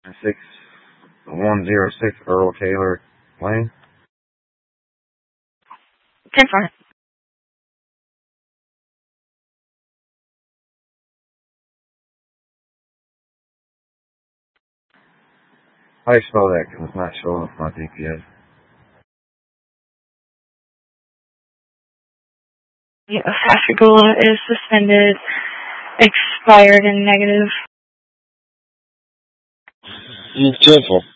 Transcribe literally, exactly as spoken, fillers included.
six one zero six Earl Taylor Lane. ten four. How do you spell that? Because it's not showing up my G P S. Yeah, Pascagoula is suspended, expired, and negative. It's careful.